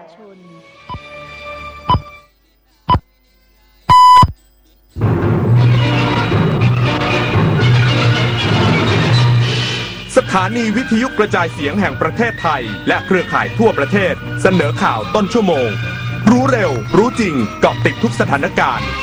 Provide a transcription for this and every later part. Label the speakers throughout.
Speaker 1: ชน
Speaker 2: สถานีวิทยุกระจายเสียงแห่งประเทศไทยและเครือข่ายทั่วประเทศเสนอข่าวต้นชั่วโมงรู้เร็วรู้จริงเกาะติดทุกสถานการณ์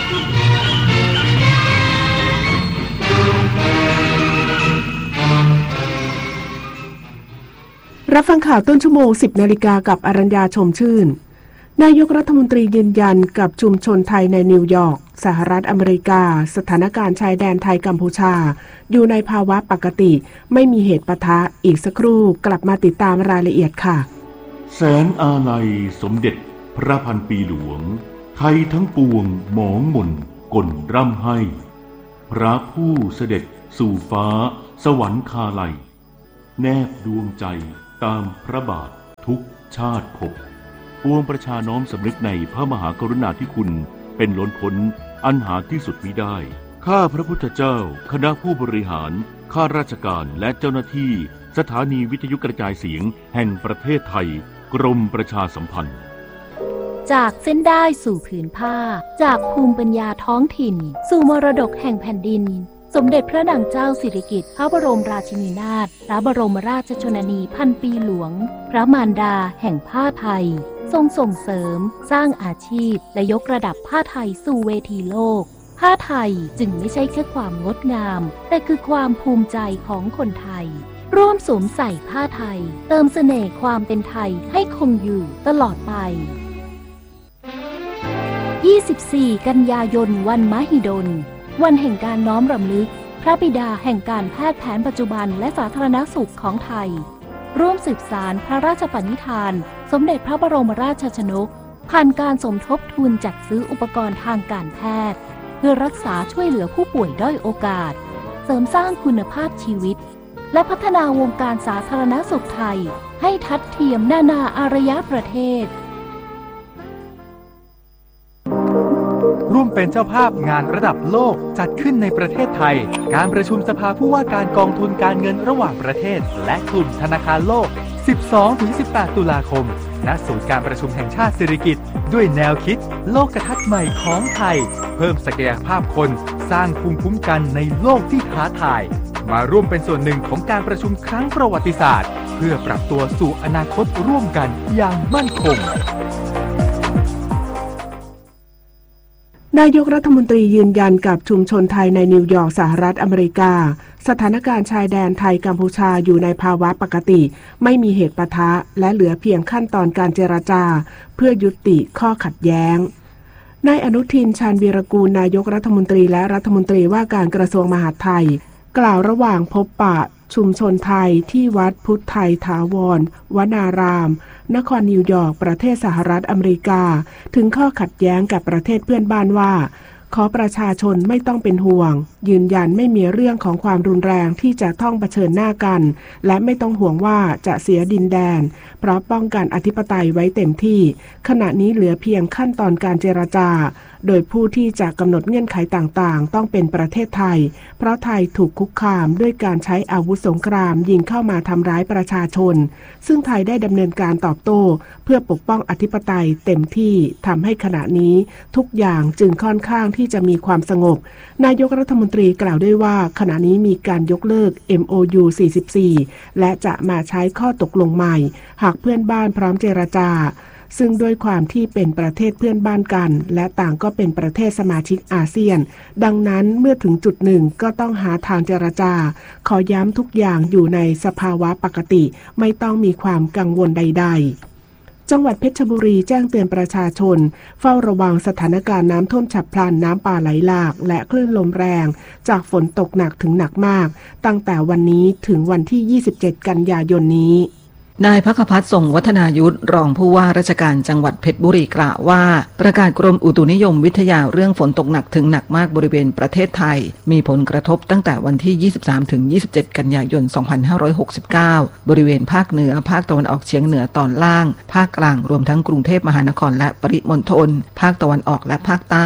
Speaker 3: รับฟังข่าวต้นชั่วโมง 10 นาฬิกากับอรัญญาชมชื่นนายกรัฐมนตรียืนยันกับชุมชนไทยในนิวยอร์กสหรัฐอเมริกาสถานการณ์ชายแดนไทยกัมพูชาอยู่ในภาวะปกติไม่มีเหตุปะทะอีกสักครู่กลับมาติดตามรายละเอียดค่ะ
Speaker 4: แสนอาลัยสมเด็จพระพันปีหลวงไทยทั้งปวงหมองหม่นก่นร่ำให้พระผู้เสด็จสู่ฟ้าสวรรคาลัยแนบดวงใจตามพระบาททุกชาติภพปวงประชาน้อมสำนึกในพระมหากรุณาธิคุณเป็นล้นพ้นอันหาที่สุดมิได้ข้าพระพุทธเจ้าคณะผู้บริหารข้าราชการและเจ้าหน้าที่สถานีวิทยุกระจายเสียงแห่งประเทศไทยกรมประชาสัมพันธ์
Speaker 1: จากเส้นได้สู่ผืนผ้าจากภูมิปัญญาท้องถิ่นสู่มรดกแห่งแผ่นดินสมเด็จพระนางเจ้าสิริกิติ์พระบรมราชินีนาถพระบรมราชชนนีพันปีหลวงพระมารดาแห่งผ้าไทยทรงส่งเสริมสร้างอาชีพและยกระดับผ้าไทยสู่เวทีโลกผ้าไทยจึงไม่ใช่แค่ความงดงามแต่คือความภูมิใจของคนไทยร่วมสวมใส่ผ้าไทยเติมเสน่ห์ความเป็นไทยให้คงอยู่ตลอดไป24 กันยายนวันมหิดลวันแห่งการน้อมรำลึกพระบิดาแห่งการแพทย์แผนปัจจุบันและสาธารณสุขของไทยร่วมสืบสานพระราชปณิธานสมเด็จพระบรมราชชนกผ่านการสมทบทุนจัดซื้ออุปกรณ์ทางการแพทย์เพื่อรักษาช่วยเหลือผู้ป่วยด้อยโอกาสเสริมสร้างคุณภาพชีวิตและพัฒนาวงการสาธารณสุขไทยให้ทัดเทียมนานาอารยประเทศ
Speaker 5: ร่วมเป็นเจ้าภาพงานระดับโลกจัดขึ้นในประเทศไทยการประชุมสภาผู้ว่าการกองทุนการเงินระหว่างประเทศและกลุ่มธนาคารโลก 12-18 ตุลาคมณศูนย์การประชุมแห่งชาติสิริกิติ์ด้วยแนวคิดโลกทัศน์ใหม่ของไทยเพิ่มศักยภาพคนสร้างภูมิคุ้มกันในโลกที่ท้าทายมาร่วมเป็นส่วนหนึ่งของการประชุมครั้งประวัติศาสตร์เพื่อปรับตัวสู่อนาคตร่วมกันอย่างมั่นคง
Speaker 3: นายกรัฐมนตรียืนยันกับชุมชนไทยในนิวยอร์กสหรัฐอเมริกาสถานการณ์ชายแดนไทยกัมพูชาอยู่ในภาวะปกติไม่มีเหตุปะทะและเหลือเพียงขั้นตอนการเจรจาเพื่อยุติข้อขัดแย้งนายอนุทินชาญวีรกูลนายกรัฐมนตรีและรัฐมนตรีว่าการกระทรวงมหาดไทยกล่าวระหว่างพบปะชุมชนไทยที่วัดพุทธไทยถาวรวนารามนครนิวยอร์กประเทศสหรัฐอเมริกาถึงข้อขัดแย้งกับประเทศเพื่อนบ้านว่าขอประชาชนไม่ต้องเป็นห่วงยืนยันไม่มีเรื่องของความรุนแรงที่จะต้องเผชิญหน้ากันและไม่ต้องห่วงว่าจะเสียดินแดนเพราะป้องกันอธิปไตยไว้เต็มที่ขณะนี้เหลือเพียงขั้นตอนการเจรจาโดยผู้ที่จะกำหนดเงื่อนไขต่างๆต้องเป็นประเทศไทยเพราะไทยถูกคุกคามด้วยการใช้อาวุธสงครามยิงเข้ามาทำร้ายประชาชนซึ่งไทยได้ดำเนินการตอบโต้เพื่อปกป้องอธิปไตยเต็มที่ทำให้ขณะนี้ทุกอย่างจึงค่อนข้างที่จะมีความสงบนายกรัฐมนตรีกล่าวด้วยว่าขณะนี้มีการยกเลิก MOU 44และจะมาใช้ข้อตกลงใหม่หากเพื่อนบ้านพร้อมเจรจาซึ่งด้วยความที่เป็นประเทศเพื่อนบ้านกันและต่างก็เป็นประเทศสมาชิกอาเซียนดังนั้นเมื่อถึงจุดหนึ่งก็ต้องหาทางเจรจาขอย้ำทุกอย่างอยู่ในสภาวะปกติไม่ต้องมีความกังวลใดๆจังหวัดเพชรบุรีแจ้งเตือนประชาชนเฝ้าระวังสถานการณ์น้ำท่วมฉับพลันน้ำป่าไหลหลากและคลื่นลมแรงจากฝนตกหนักถึงหนักมากตั้งแต่วันนี้ถึงวันที่27กันยายนนี้
Speaker 6: นายภัคพัฒน์ ส่งวัฒนายุทธรองผู้ว่าราชการจังหวัดเพชรบุรีกล่าวว่าประกาศกรมอุตุนิยมวิทยาเรื่องฝนตกหนักถึงหนักมากบริเวณประเทศไทยมีผลกระทบตั้งแต่วันที่ 23-27 กันยายน 2569 บริเวณภาคเหนือภาคตะวันออกเฉียงเหนือตอนล่างภาคกลางรวมทั้งกรุงเทพมหานครและปริมณฑลภาคตะวันออกและภาคใต้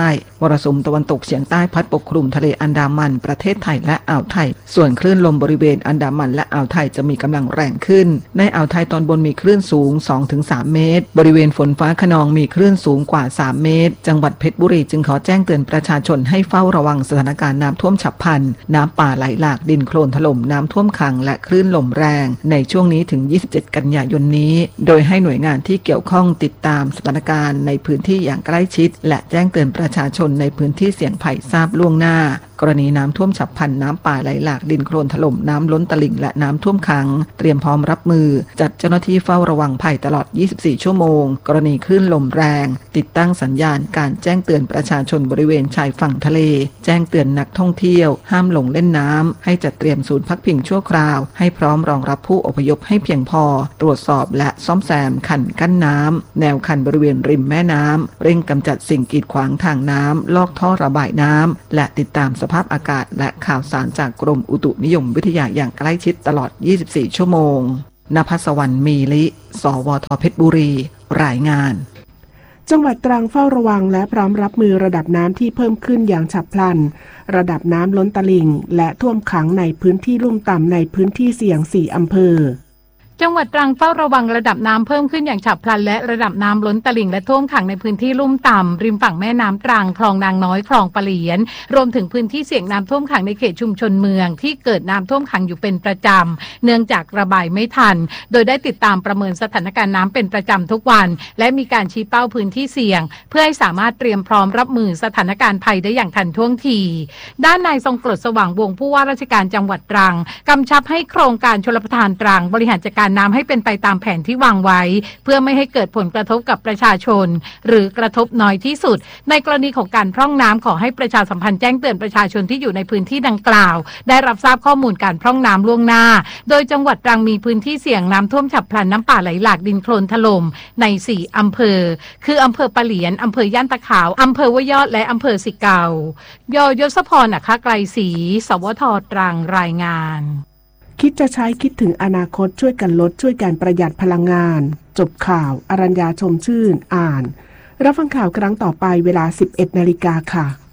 Speaker 6: รสุมตะวันตกเฉียงใต้พัดปกคลุมทะเลอันดามันประเทศไทยและอ่าวไทยส่วนคลื่นลมบริเวณอันดามันและอ่าวไทยจะมีกำลังแรงขึ้นในอ่าวไทยตอนบนมีคลื่นสูง 2-3 เมตรบริเวณฝนฟ้าคะนองมีคลื่นสูงกว่า3เมตรจังหวัดเพชรบุรีจึงขอแจ้งเตือนประชาชนให้เฝ้าระวังสถานการณ์น้ำท่วมฉับพลันน้ำป่าไหลหลากดินโคลนถล่มน้ำท่วมขังและคลื่นลมแรงในช่วงนี้ถึง27 กันยายนนี้โดยให้หน่วยงานที่เกี่ยวข้องติดตามสถานการณ์ในพื้นที่อย่างใกล้ชิดและแจ้งเตือนประชาชนในพื้นที่เสี่ยงภัยทราบล่วงหน้ากรณีน้ำท่วมฉับพลันน้ำป่าไหลหลากดินโคลนถล่มน้ำล้นตลิ่งและน้ำท่วมขังเตรียมพร้อมรับมือจัดเจ้าหน้าที่เฝ้าระวังภัยตลอด24ชั่วโมงกรณีคลื่นลมแรงติดตั้งสัญญาณการแจ้งเตือนประชาชนบริเวณชายฝั่งทะเลแจ้งเตือนนักท่องเที่ยวห้ามลงเล่นน้ำให้จัดเตรียมศูนย์พักพิงชั่วคราวให้พร้อมรองรับผู้อพยพให้เพียงพอตรวจสอบและซ่อมแซมคันกั้นน้ำแนวคันบริเวณริมแม่น้ำเร่งกำจัดสิ่งกีดขวางทางน้ำลอกท่อระบายน้ำและติดตามสภาพอากาศและข่าวสารจากกรมอุตุนิยมวิทยาอย่างใกล้ชิดตลอด24ชั่วโมงณภัสวรรณมีลิสวท.เพชรบุรีรายงาน
Speaker 3: จังหวัดตรังเฝ้าระวังและพร้อมรับมือระดับน้ำที่เพิ่มขึ้นอย่างฉับพลันระดับน้ำล้นตลิ่งและท่วมขังในพื้นที่ลุ่มต่ำในพื้นที่เสี่ยง4อำเภอ
Speaker 1: จังหวัดตรังเฝ้าระวังระดับน้ำเพิ่มขึ้นอย่างฉับพลันและระดับน้ำล้นตลิ่งและท่วมขังในพื้นที่ลุ่มต่ำริมฝั่งแม่น้ำตรังคลองนางน้อยคลองปะเหลียนรวมถึงพื้นที่เสี่ยงน้ำท่วมขังในเขตชุมชนเมืองที่เกิดน้ำท่วมขังอยู่เป็นประจำเนื่องจากระบายไม่ทันโดยได้ติดตามประเมินสถานการณ์น้ำเป็นประจำทุกวันและมีการชี้เป้าพื้นที่เสี่ยงเพื่อให้สามารถเตรียมพร้อมรับมือสถานการณ์ภัยได้อย่างทันท่วงทีด้านนายทรงกรดสว่างวงศ์ผู้ว่าราชการจังหวัดตรังกำชับให้โครงการชลประทานตรังบริหารจัดการน้ำให้เป็นไปตามแผนที่วางไว้เพื่อไม่ให้เกิดผลกระทบกับประชาชนหรือกระทบน้อยที่สุดในกรณีของการพร่องน้ำขอให้ประชาสัมพันธ์แจ้งเตือนประชาชนที่อยู่ในพื้นที่ดังกล่าวได้รับทราบข้อมูลการพร่องน้ำล่วงหน้าโดยจังหวัดตรังมีพื้นที่เสี่ยงน้ำท่วมฉับพลันน้ำป่าไหลหลากดินโคลนถล่มใน4อำเภอคืออำเภอปะเหลียนอำเภอย่านตะขาวอำเภอห้วยยอดและอำเภอสิเกายศพร อัครไกรศรีสวท.ตรังรายงาน
Speaker 3: คิดจะใช้คิดถึงอนาคตช่วยกันลดช่วยกันประหยัดพลังงานจบข่าวอรัญญาชมชื่นอ่านรับฟังข่าวครั้งต่อไปเวลา 11 นาฬิกาค่ะ